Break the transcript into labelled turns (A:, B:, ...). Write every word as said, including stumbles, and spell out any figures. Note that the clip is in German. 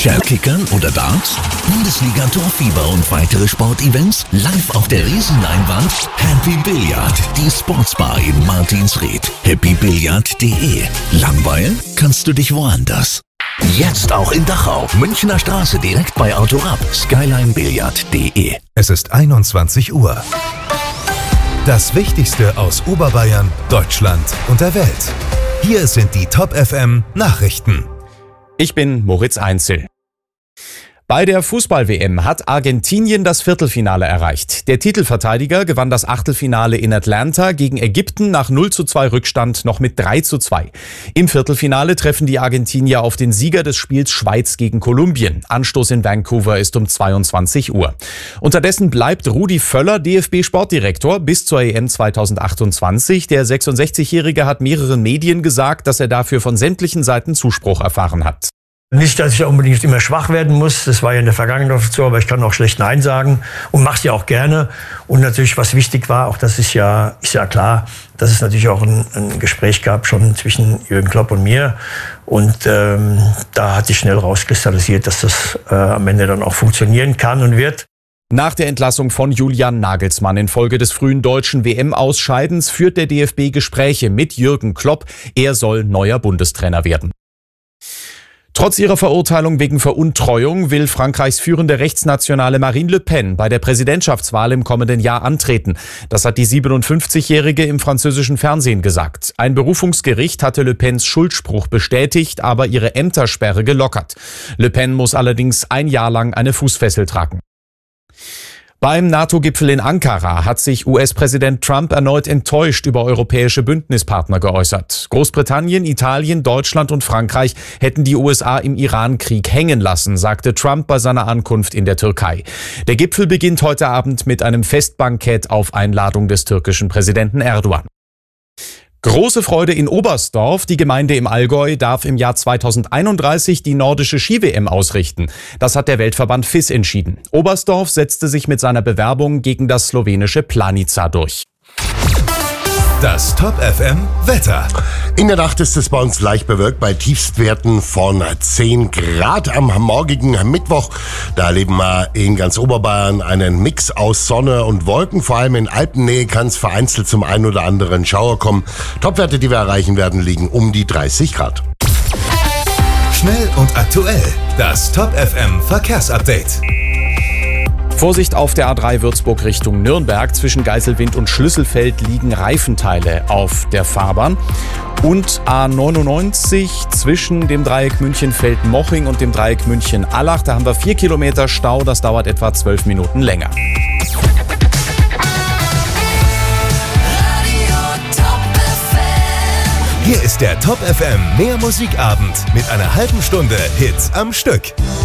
A: Shellkickern oder Darts? Bundesliga Torfieber und weitere Sportevents live auf der Riesenleinwand? Happy Billard, die Sportsbar in Martinsried. happy billard punkt de. Langweilen kannst du dich woanders. Jetzt auch in Dachau, Münchner Straße direkt bei Autorab. skyline billard punkt de.
B: Es ist einundzwanzig Uhr. Das Wichtigste aus Oberbayern, Deutschland und der Welt. Hier sind die Top F M Nachrichten.
C: Ich bin Moritz Einzel. Bei der Fußball-W M hat Argentinien das Viertelfinale erreicht. Der Titelverteidiger gewann das Achtelfinale in Atlanta gegen Ägypten nach null zu zwei Rückstand noch mit drei zu zwei. Im Viertelfinale treffen die Argentinier auf den Sieger des Spiels Schweiz gegen Kolumbien. Anstoß in Vancouver ist um zweiundzwanzig Uhr. Unterdessen bleibt Rudi Völler D F B-Sportdirektor bis zur E M zweitausendachtundzwanzig. Der sechsundsechzigjährige hat mehreren Medien gesagt, dass er dafür von sämtlichen Seiten Zuspruch erfahren hat.
D: Nicht, dass ich da unbedingt immer schwach werden muss, das war ja in der Vergangenheit so, aber ich kann auch schlecht Nein sagen und mache es ja auch gerne. Und natürlich, was wichtig war, auch das ist ja, ist ja klar, dass es natürlich auch ein, ein Gespräch gab schon zwischen Jürgen Klopp und mir. Und ähm, da hat sich schnell rauskristallisiert, dass das äh, am Ende dann auch funktionieren kann und wird.
C: Nach der Entlassung von Julian Nagelsmann infolge des frühen deutschen W M-Ausscheidens führt der D F B Gespräche mit Jürgen Klopp. Er soll neuer Bundestrainer werden. Trotz ihrer Verurteilung wegen Veruntreuung will Frankreichs führende Rechtsnationale Marine Le Pen bei der Präsidentschaftswahl im kommenden Jahr antreten. Das hat die siebenundfünfzigjährige im französischen Fernsehen gesagt. Ein Berufungsgericht hatte Le Pens Schuldspruch bestätigt, aber ihre Ämtersperre gelockert. Le Pen muss allerdings ein Jahr lang eine Fußfessel tragen. Beim NATO-Gipfel in Ankara hat sich U S-Präsident Trump erneut enttäuscht über europäische Bündnispartner geäußert. Großbritannien, Italien, Deutschland und Frankreich hätten die U S A im Iran-Krieg hängen lassen, sagte Trump bei seiner Ankunft in der Türkei. Der Gipfel beginnt heute Abend mit einem Festbankett auf Einladung des türkischen Präsidenten Erdogan. Große Freude in Oberstdorf. Die Gemeinde im Allgäu darf im Jahr zweitausendeinunddreißig die nordische Ski-W M ausrichten. Das hat der Weltverband F I S entschieden. Oberstdorf setzte sich mit seiner Bewerbung gegen das slowenische Planica durch.
B: Das Top F M Wetter.
E: In der Nacht ist es bei uns leicht bewölkt bei Tiefstwerten von zehn Grad am morgigen Mittwoch. Da erleben wir in ganz Oberbayern einen Mix aus Sonne und Wolken. Vor allem in Alpennähe kann es vereinzelt zum einen oder anderen Schauer kommen. Topwerte, die wir erreichen werden, liegen um die dreißig Grad.
B: Schnell und aktuell. Das Top F M Verkehrsupdate.
C: Vorsicht auf der A drei Würzburg Richtung Nürnberg. Zwischen Geiselwind und Schlüsselfeld liegen Reifenteile auf der Fahrbahn. Und A neunundneunzig zwischen dem Dreieck München-Feldmoching und dem Dreieck München-Allach. Da haben wir vier Kilometer Stau. Das dauert etwa zwölf Minuten länger.
B: Hier ist der Top F M Mehr Musikabend mit einer halben Stunde Hits am Stück.